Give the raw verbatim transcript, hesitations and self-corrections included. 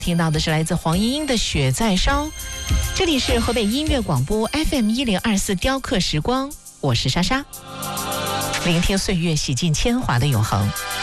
听到的是来自黄莺莺的《雪在烧》，这里是河北音乐广播 F M 一零二四雕刻时光，我是莎莎，聆听岁月洗尽铅华的永恒。